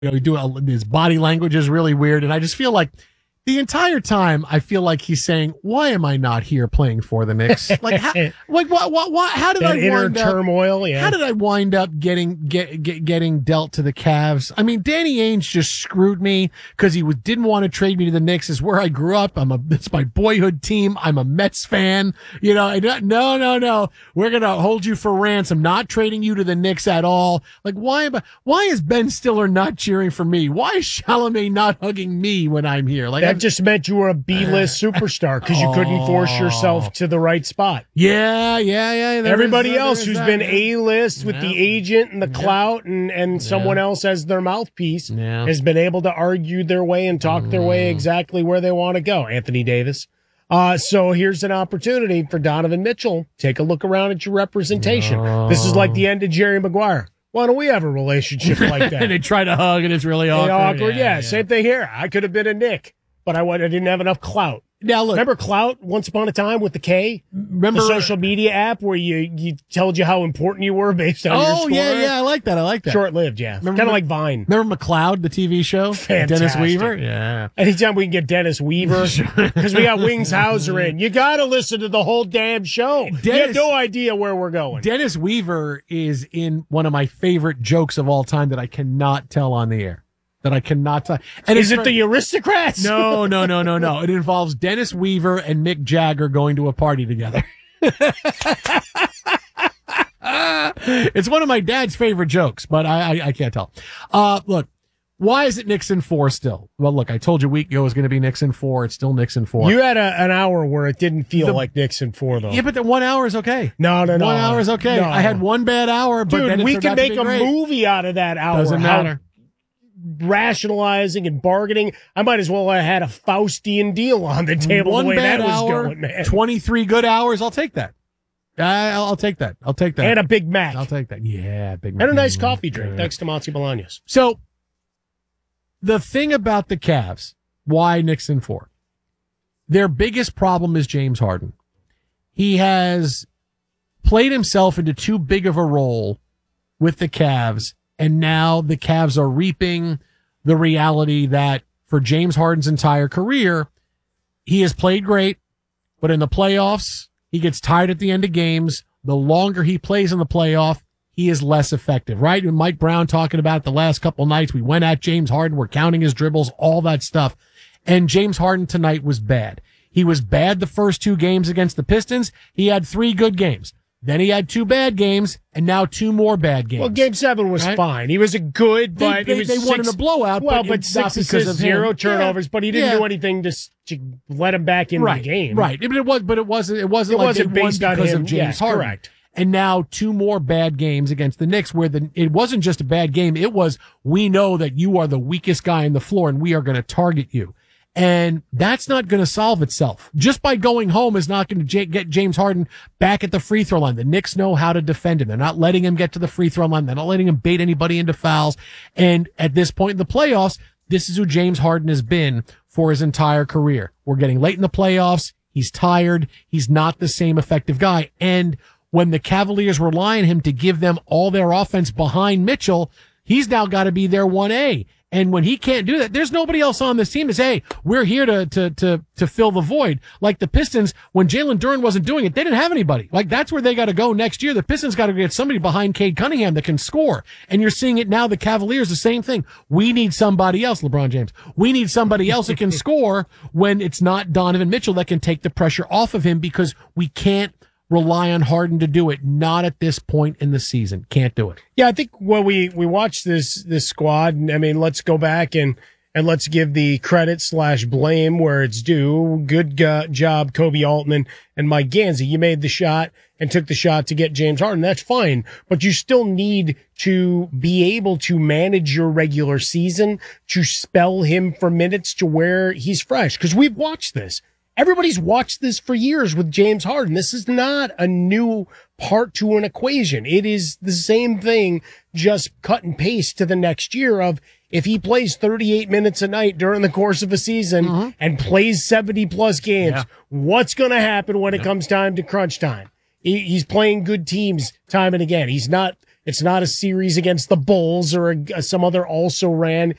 His body language is really weird, and I just feel like the entire time I feel like he's saying, "Why am I not here playing for the Knicks?" Like, how did that I wind up turmoil? Yeah. How did I wind up getting dealt to the Cavs? I mean, Danny Ainge just screwed me because he didn't want to trade me to the Knicks. It's where I grew up. It's my boyhood team. I'm a Mets fan. No. We're gonna hold you for ransom. Not trading you to the Knicks at all. Like, why is Ben Stiller not cheering for me? Why is Chalamet not hugging me when I'm here? Like, that just meant you were a B-list superstar because you couldn't force yourself to the right spot. Yeah. Everybody else who's been A-list with the agent and the clout and someone else as their mouthpiece has been able to argue their way and talk their way exactly where they want to go. Anthony Davis. So here's an opportunity for Donovan Mitchell. Take a look around at your representation. This is like the end of Jerry Maguire. Why don't we have a relationship like that? And they try to hug, and it's really awkward. Yeah, same thing here. I could have been a Nick, but I didn't have enough clout. Now look, remember Clout once upon a time with the K? Remember the social media app where you told you how important you were based on your score? Yeah, I like that. Short-lived, yeah. Kind of like Vine. Remember McCloud, the TV show? Fantastic. Dennis Weaver? Yeah. Anytime we can get Dennis Weaver, because we got Wings Hauser in. You got to listen to the whole damn show. You have no idea where we're going. Dennis Weaver is in one of my favorite jokes of all time that I cannot tell on the air. That I cannot tell. And is it the Aristocrats? No. It involves Dennis Weaver and Mick Jagger going to a party together. It's one of my dad's favorite jokes, but I can't tell. Look, why is it Knicks in 4 still? Well, look, I told you a week ago it was going to be Knicks in 4. It's still Knicks in 4. You had an hour where it didn't feel like Knicks in 4, though. Yeah, but the 1 hour is okay. No. 1 hour is okay. No. I had one bad hour, but then we can make a movie out of that hour. Doesn't matter. Rationalizing and bargaining. I might as well have had a Faustian deal on the table. One the way bad that was hour, going, man. 23 good hours. I'll take that. I'll take that. And a Big Mac. I'll take that. Yeah, Big Mac. And a nice coffee drink. Thanks to Monty Bolaños. So, the thing about the Cavs, why Knicks in 4? Their biggest problem is James Harden. He has played himself into too big of a role with the Cavs. And now the Cavs are reaping the reality that for James Harden's entire career, he has played great, but in the playoffs, he gets tired at the end of games. The longer he plays in the playoff, he is less effective, right? And Mike Brown talking about it the last couple nights. We went at James Harden. We're counting his dribbles, all that stuff. And James Harden tonight was bad. He was bad the first 2 games against the Pistons. He had 3 good games. Then he had 2 bad games, and now 2 more bad games. Well, Game 7 was fine. He was a good, but they won in a blowout. Well, but 6 assists, 0 turnovers. But he didn't do anything to let him back into the game. Right. But it wasn't like they won based on because him. of James Harden. Correct. And now 2 more bad games against the Knicks, where it wasn't just a bad game. It was, we know that you are the weakest guy on the floor, and we are going to target you. And that's not going to solve itself. Just by going home is not going to get James Harden back at the free throw line. The Knicks know how to defend him. They're not letting him get to the free throw line. They're not letting him bait anybody into fouls. And at this point in the playoffs, this is who James Harden has been for his entire career. We're getting late in the playoffs. He's tired. He's not the same effective guy. And when the Cavaliers rely on him to give them all their offense behind Mitchell, he's now got to be their 1A. And when he can't do that, there's nobody else on this team to say, hey, we're here to fill the void. Like the Pistons, when Jalen Duren wasn't doing it, they didn't have anybody. Like that's where they got to go next year. The Pistons got to get somebody behind Cade Cunningham that can score. And you're seeing it now. The Cavaliers, the same thing. We need somebody else, LeBron James. We need somebody else that can score when it's not Donovan Mitchell that can take the pressure off of him, because we can't rely on Harden to do it. Not at this point in the season. Can't do it. Yeah, I think when we watch this squad, I mean, let's go back and let's give the credit / blame where it's due. Good job, Kobe Altman and Mike Gansey. You made the shot and took the shot to get James Harden. That's fine, but you still need to be able to manage your regular season, to spell him for minutes to where he's fresh. Because we've watched this. Everybody's watched this for years with James Harden. This is not a new part to an equation. It is the same thing, just cut and paste to the next year of if he plays 38 minutes a night during the course of a season and plays 70 plus games, what's going to happen when it comes time to crunch time? He's playing good teams time and again. He's not It's not a series against the Bulls or some other also ran